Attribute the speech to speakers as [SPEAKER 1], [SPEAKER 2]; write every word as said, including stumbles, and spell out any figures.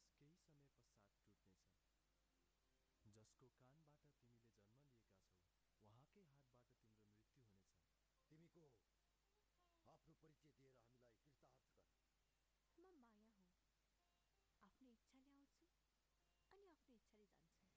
[SPEAKER 1] केही समय पश्चात टुट्नेछ। जसको कानबाट तिमीले जन्म लिएका छौ उहाँकै हातबाट तिम्रो मृत्यु हुनेछ।
[SPEAKER 2] तिमी को हो? आफ्नो परिचय दिएर हामीलाई कृतार्थ गर।
[SPEAKER 3] म माया हुँ। आफ्नो इच्छाले आउँछु अनि आफ्नो इच्छाले जान्छु।